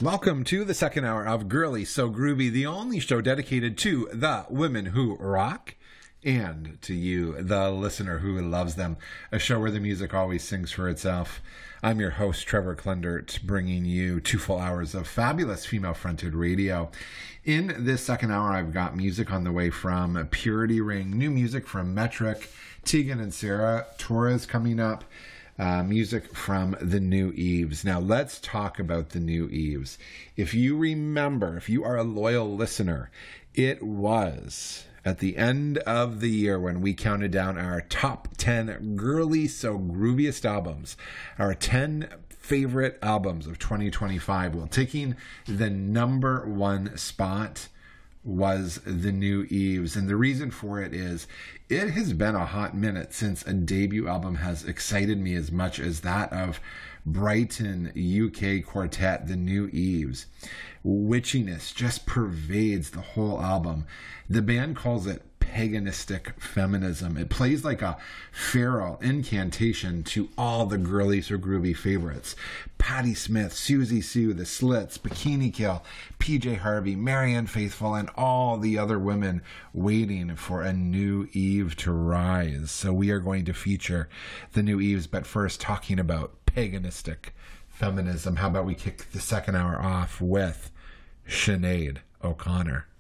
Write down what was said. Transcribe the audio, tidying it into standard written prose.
Welcome to the second hour of Girly So Groovy, the only show dedicated to the women who rock and to you, the listener who loves them. A show where the music always sings for itself. I'm your host, Trevor Klendert, bringing you 2 full hours of fabulous female-fronted radio. In this second hour, I've got music on the way from Purity Ring, new music from Metric, Tegan and Sarah, Torres coming up. Music from the New Eves. Now, let's talk about the New Eves. If you remember, if you are a loyal listener, it was at the end of the year when we counted down our top 10 Girly So Grooviest albums, our 10 favorite albums of 2025. Well, taking the number 1 spot was the New Eves, and the reason for it is it has been a hot minute since a debut album has excited me as much as that of Brighton UK quartet the New Eves. Witchiness just pervades the whole album. The band calls it paganistic feminism. It plays like a feral incantation to all the Girly So Groovy favorites. Patti Smith, Susie Sue, The Slits, Bikini Kill, PJ Harvey, Marianne Faithfull, and all the other women waiting for a new Eve to rise. So we are going to feature the New Eves, but first talking about paganistic feminism. How about we kick the second hour off with Sinead O'Connor?